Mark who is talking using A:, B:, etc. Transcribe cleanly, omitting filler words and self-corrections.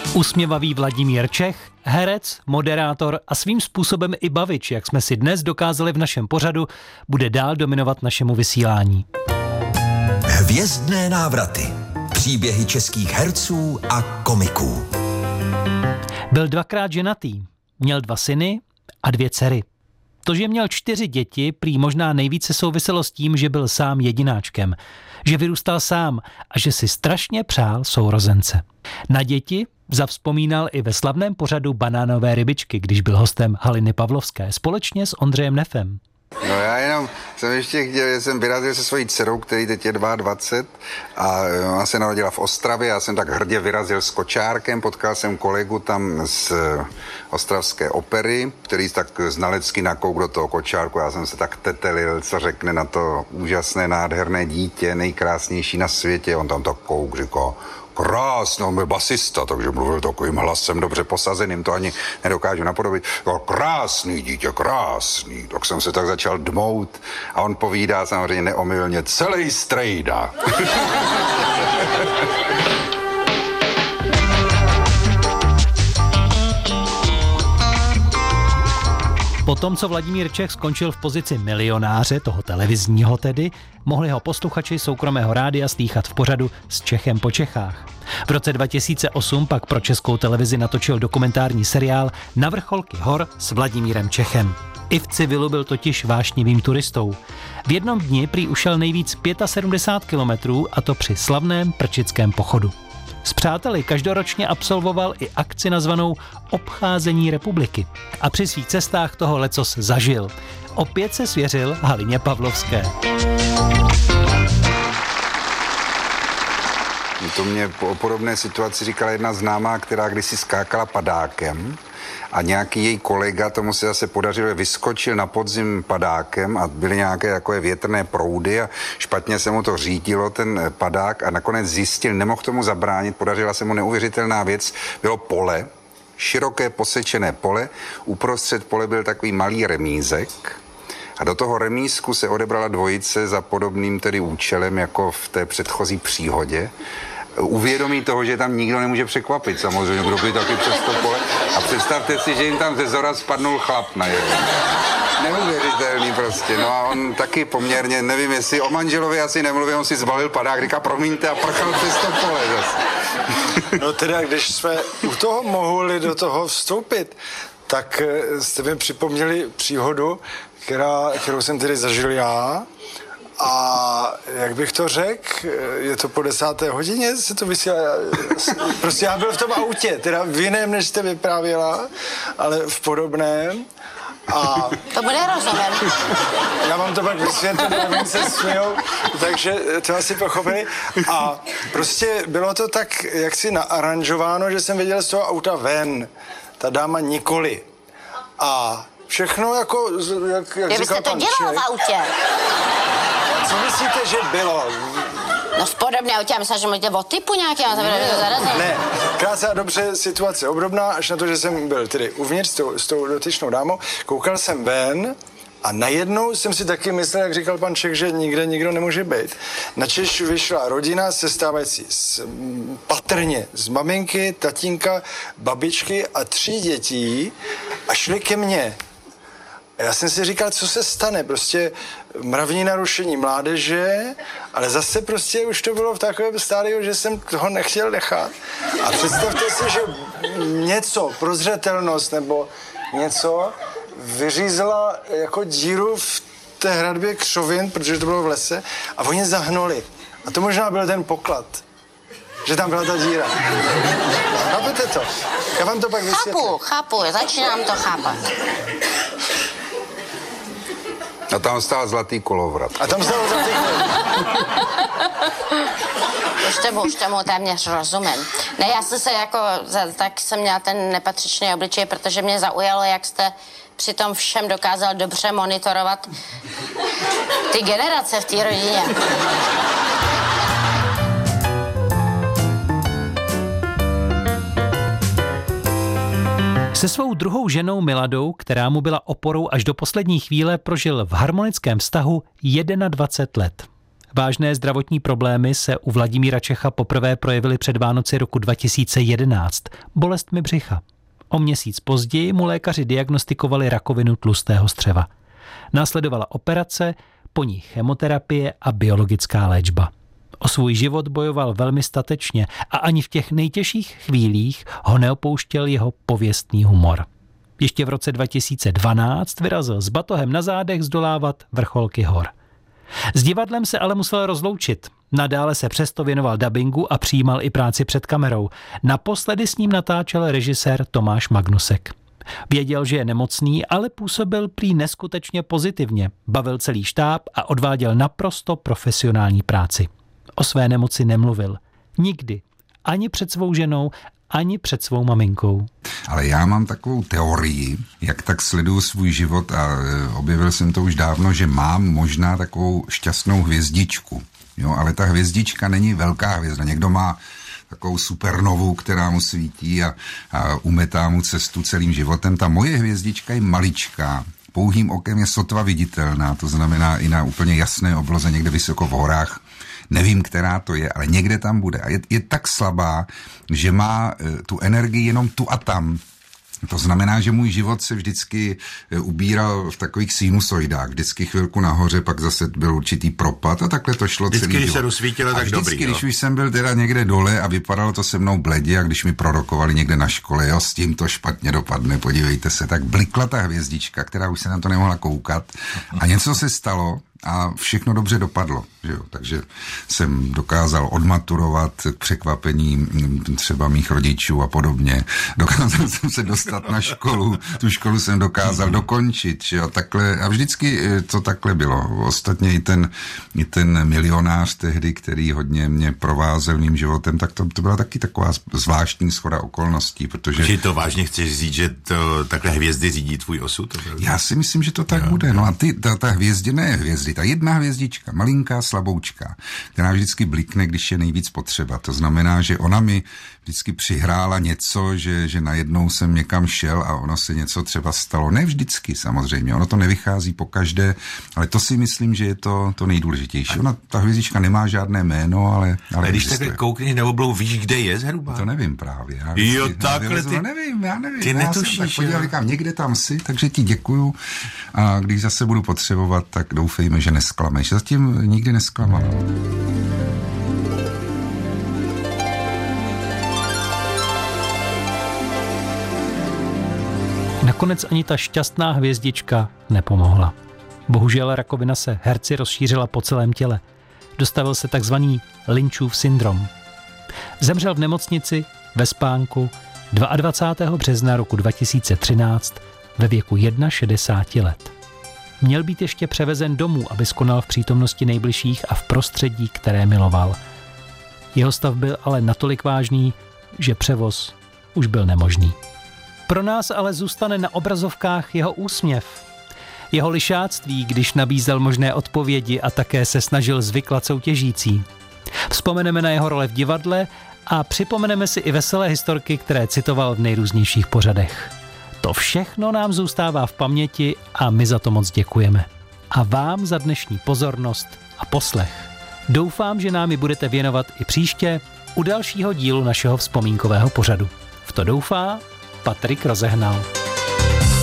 A: Usměvavý Vladimír Čech, herec, moderátor a svým způsobem i bavič, jak jsme si dnes dokázali v našem pořadu, bude dál dominovat našemu vysílání.
B: Hvězdné návraty. Příběhy českých herců a komiků.
A: Byl dvakrát ženatý, měl 2 syny a 2 dcery. To, že měl 4 děti, prý možná nejvíce souviselo s tím, že byl sám jedináčkem, že vyrůstal sám a že si strašně přál sourozence. Na děti zavzpomínal i ve slavném pořadu Banánové rybičky, když byl hostem Haliny Pavlovské společně s Ondřejem Nefem.
C: No já jenom jsem ještě chtěl, jsem vyrazil se svojí dcerou, který teď je 22 a ona se narodila v Ostravě, já jsem tak hrdě vyrazil s kočárkem, potkal jsem kolegu tam z ostravské opery, který tak znalecky nakouk do toho kočárku, já jsem se tak tetelil, co řekne na to úžasné, nádherné dítě, nejkrásnější na světě, on tam tak kouk, říká, krásný, on byl basista, takže mluvil takovým hlasem dobře posazeným, to ani nedokážu napodobit. Krásný dítě, krásný. Tak jsem se tak začal dmout a on povídá samozřejmě neomylně, celý strejda.
A: Potom, co Vladimír Čech skončil v pozici milionáře, toho televizního tedy, mohli ho posluchači soukromého rádia slýchat v pořadu S Čechem po Čechách. V roce 2008 pak pro Českou televizi natočil dokumentární seriál Na vrcholky hor s Vladimírem Čechem. I v civilu byl totiž vášnivým turistou. V jednom dni prý ušel nejvíc 75 kilometrů, a to při slavném prčickém pochodu. S přáteli každoročně absolvoval i akci nazvanou Obcházení republiky a při svých cestách toho lecos zažil. Opět se svěřil Halině Pavlovské.
C: To mě o podobné situaci říkala jedna známá, která kdysi skákala padákem a nějaký její kolega, tomu se zase podařilo, vyskočil na podzim padákem a byly nějaké takové větrné proudy a špatně se mu to řídilo, ten padák, a nakonec zjistil, nemohl tomu zabránit, podařila se mu neuvěřitelná věc, bylo pole, široké posečené pole, uprostřed pole byl takový malý remízek a do toho remízku se odebrala dvojice za podobným tedy účelem jako v té předchozí příhodě. Uvědomí toho, že tam nikdo nemůže překvapit, samozřejmě, kdo by taky přes to pole. A představte si, že jim tam ze zora spadnul chlap na jedno. Neuvěřitelný prostě. No a on taky poměrně, nevím, jestli o manželovi asi nemluvil, on si zbalil padák, říká promiňte a prchal přes to pole zase.
D: No teda, když jsme u toho mohli do toho vstoupit, tak jste mi připomněli příhodu, kterou jsem tedy zažil já. A jak bych to řekl, je to po 10. hodině, se to vysílá, prostě já byl v tom autě, teda v jiném, než jste vyprávěla, ale v podobném. A
E: to bude rozumím.
D: Já vám to pak vysvětlím, jak se smějou, takže to asi pochopili. A prostě bylo to tak jaksi naaranžováno, že jsem viděl z toho auta ven, ta dáma nikoli. A všechno jako, jak říkal pan Čech.
E: Dělal v autě?
D: Co myslíte, že bylo?
E: No v podobné autě, já myslím, že mluvíte o typu nějakého,
D: Ne, krátce a dobře situace obdobná, až na to, že jsem byl tedy uvnitř s tou dotyčnou dámou, koukal jsem ven a najednou jsem si taky myslel, jak říkal pan Čech, že nikde nikdo nemůže být. Načež vyšla rodina sestávající patrně z maminky, tatínka, babičky a 3 dětí a šli ke mně. A já jsem si říkal, co se stane, prostě mravní narušení mládeže, ale zase prostě už to bylo v takovém stádiu, že jsem toho nechtěl nechat. A představte si, že něco, prozřetelnost nebo něco vyřízla jako díru v té hradbě křovin, protože to bylo v lese, a oni zahnuli. A to možná byl ten poklad, že tam byla ta díra. Chápete to? Já vám to pak vysvětlím.
E: Chápu, začínám to chápat.
C: A tam stál zlatý kolovrat.
E: Už tomu téměř rozumím. Ne, já jsem se jako, tak jsem měla ten nepatřičný obličej, protože mě zaujalo, jak jste při tom všem dokázal dobře monitorovat ty generace v té rodině.
A: Se svou druhou ženou Miladou, která mu byla oporou až do poslední chvíle, prožil v harmonickém vztahu 21 let. Vážné zdravotní problémy se u Vladimíra Čecha poprvé projevily před Vánoci roku 2011 bolestmi břicha. O měsíc později mu lékaři diagnostikovali rakovinu tlustého střeva. Následovala operace, po ní chemoterapie a biologická léčba. O svůj život bojoval velmi statečně a ani v těch nejtěžších chvílích ho neopouštěl jeho pověstný humor. Ještě v roce 2012 vyrazil s batohem na zádech zdolávat vrcholky hor. S divadlem se ale musel rozloučit. Nadále se přesto věnoval dabingu a přijímal i práci před kamerou. Naposledy s ním natáčel režisér Tomáš Magnusek. Věděl, že je nemocný, ale působil prý neskutečně pozitivně. Bavil celý štáb a odváděl naprosto profesionální práci. O své nemoci nemluvil. Nikdy. Ani před svou ženou, ani před svou maminkou.
C: Ale já mám takovou teorii, jak tak sleduju svůj život a objevil jsem to už dávno, že mám možná takovou šťastnou hvězdičku. Jo, ale ta hvězdička není velká hvězda. Někdo má takovou supernovu, která mu svítí a umetá mu cestu celým životem. Ta moje hvězdička je maličká. Pouhým okem je sotva viditelná, to znamená i na úplně jasné obloze někde vysoko v horách. Nevím, která to je, ale někde tam bude. A je tak slabá, že má tu energii jenom tu a tam. To znamená, že můj život se vždycky ubíral v takových sinusoidách. Vždycky chvilku nahoře, pak zase byl určitý propad a takhle to šlo
F: vždycky,
C: celý život.
F: Když se rozsvítilo, tak dobrý.
C: Vždycky, když už jsem byl teda někde dole a vypadalo to se mnou bledě a když mi prorokovali někde na škole, jo, s tím to špatně dopadne, podívejte se, tak blikla ta hvězdička, která už se na to nemohla koukat a něco se stalo a všechno dobře dopadlo. Že jo? Takže jsem dokázal odmaturovat k překvapení třeba mých rodičů a podobně. Dokázal jsem se dostat na školu, tu školu jsem dokázal dokončit. Že jo? Takhle, a vždycky to takhle bylo. Ostatně i ten milionář tehdy, který hodně mě provázel mým životem, tak to byla taky taková zvláštní shoda okolností, protože...
F: Že to vážně chceš říct, že to takhle hvězdy řídí tvůj osud?
C: Já si myslím, že to tak bude. No a ta hvězdy, ne hvězdy, ta jedna hvězdička, malinká, slaboučka, která vždycky blikne, když je nejvíc potřeba. To znamená, že ona mi vždycky přihrála něco, že najednou jsem někam šel a ono se něco třeba stalo. Ne vždycky samozřejmě, ono to nevychází pokaždé, ale to si myslím, že je to nejdůležitější. Ona, ta hvězdička nemá žádné jméno, ale když takhle koukneš na oblou, víš, kde je zhruba? To nevím právě.
F: Takhle ty...
C: Já nevím.
F: Ty netušíš,
C: tak říkám, někde tam si, takže ti děkuju a když zase budu potřebovat, tak doufejme, že nesklameš. Zatím nikdy nesklamal.
A: Nakonec ani ta šťastná hvězdička nepomohla. Bohužel rakovina se herci rozšířila po celém těle. Dostavil se takzvaný Lynchův syndrom. Zemřel v nemocnici ve spánku 22. března roku 2013 ve věku 61 let. Měl být ještě převezen domů, aby skonal v přítomnosti nejbližších a v prostředí, které miloval. Jeho stav byl ale natolik vážný, že převoz už byl nemožný. Pro nás ale zůstane na obrazovkách jeho úsměv. Jeho lišáctví, když nabízel možné odpovědi a také se snažil zvyklat soutěžící. Vzpomeneme na jeho role v divadle a připomeneme si i veselé historky, které citoval v nejrůznějších pořadech. To všechno nám zůstává v paměti a my za to moc děkujeme. A vám za dnešní pozornost a poslech. Doufám, že nám ji budete věnovat i příště u dalšího dílu našeho vzpomínkového pořadu. V to doufá Patrik Rozehnal.